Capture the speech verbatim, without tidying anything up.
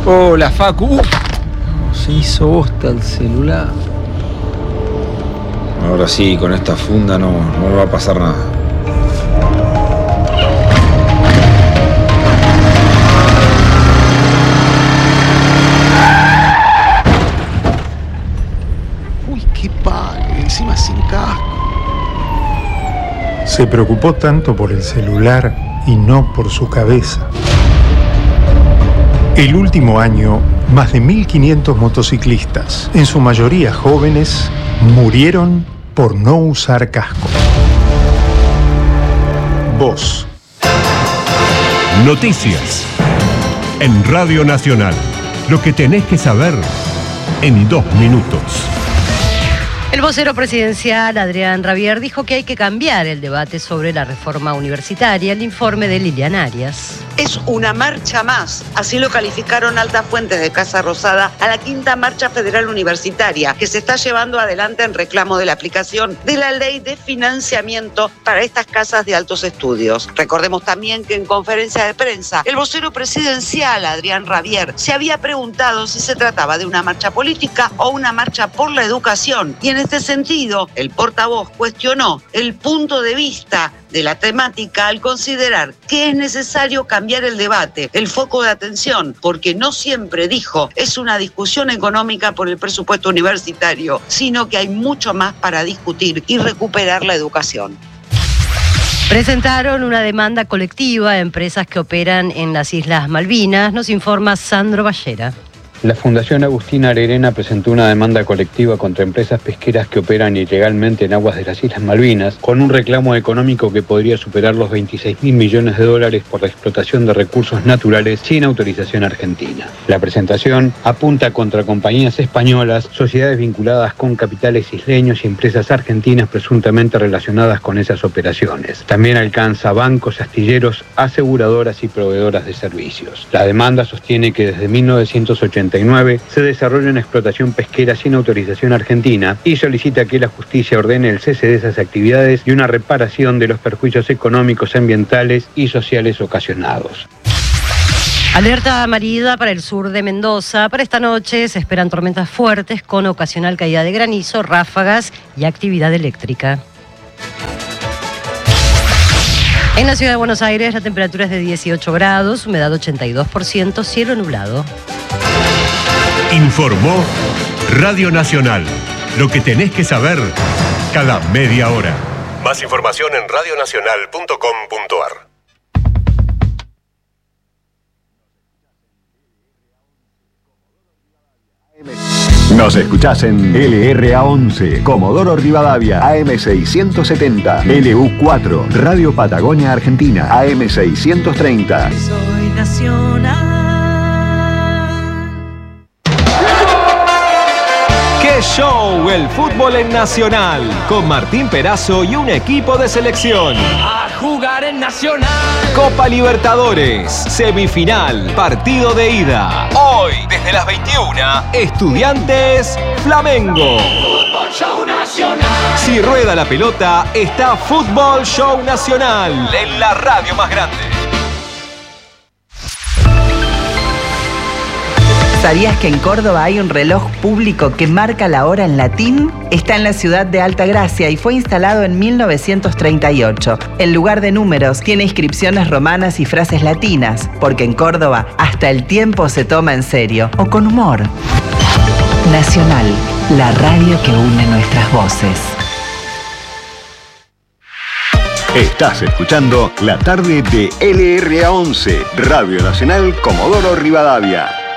Hola, Facu. Uf, se hizo bosta el celular. Ahora sí, con esta funda no, no me va a pasar nada. Uy, qué pague, encima sin casco. Se preocupó tanto por el celular y no por su cabeza. El último año, más de mil quinientos motociclistas, en su mayoría jóvenes, murieron por no usar casco. Voz. Noticias. En Radio Nacional. Lo que tenés que saber en dos minutos. El vocero presidencial, Adrián Rabier, dijo que hay que cambiar el debate sobre la reforma universitaria. El informe de Liliana Arias. Es una marcha más. Así lo calificaron altas fuentes de Casa Rosada a la quinta marcha federal universitaria que se está llevando adelante en reclamo de la aplicación de la ley de financiamiento para estas casas de altos estudios. Recordemos también que en conferencia de prensa, el vocero presidencial, Adrián Rabier, se había preguntado si se trataba de una marcha política o una marcha por la educación. Y en este sentido, el portavoz cuestionó el punto de vista de la temática al considerar que es necesario cambiar el debate, el foco de atención, porque no siempre, dijo, es una discusión económica por el presupuesto universitario, sino que hay mucho más para discutir y recuperar la educación. Presentaron una demanda colectiva a empresas que operan en las Islas Malvinas, nos informa Sandro Ballera. La Fundación Agustina Arerena presentó una demanda colectiva contra empresas pesqueras que operan ilegalmente en aguas de las Islas Malvinas, con un reclamo económico que podría superar los veintiséis mil millones de dólares por la explotación de recursos naturales sin autorización argentina. La presentación apunta contra compañías españolas, sociedades vinculadas con capitales isleños y empresas argentinas presuntamente relacionadas con esas operaciones. También alcanza bancos, astilleros, aseguradoras y proveedoras de servicios. La demanda sostiene que desde mil novecientos ochenta y nueve se desarrolla una explotación pesquera sin autorización argentina y solicita que la justicia ordene el cese de esas actividades y una reparación de los perjuicios económicos, ambientales y sociales ocasionados. Alerta amarilla para el sur de Mendoza. Para esta noche se esperan tormentas fuertes con ocasional caída de granizo, ráfagas y actividad eléctrica. En la ciudad de Buenos Aires la temperatura es de dieciocho grados, humedad ochenta y dos por ciento, cielo nublado. Informó Radio Nacional. Lo que tenés que saber cada media hora. Más información en radio nacional punto com punto a r. Nos escuchás en L R A once, Comodoro Rivadavia, A M seiscientos setenta, L U cuatro, Radio Patagonia Argentina, A M seiscientos treinta. Soy nacional. ¡Qué show! El fútbol en Nacional, con Martín Perazo y un equipo de selección. A jugar en Nacional. Copa Libertadores, semifinal, partido de ida. Hoy, desde las veintiuna, Estudiantes Flamengo. Fútbol Show Nacional. Si rueda la pelota, está Fútbol Show Nacional, en la radio más grande. ¿Sabías que en Córdoba hay un reloj público que marca la hora en latín? Está en la ciudad de Altagracia y fue instalado en mil novecientos treinta y ocho. En lugar de números, tiene inscripciones romanas y frases latinas, porque en Córdoba hasta el tiempo se toma en serio, o con humor. Nacional, la radio que une nuestras voces. Estás escuchando la tarde de L R A once, Radio Nacional Comodoro Rivadavia.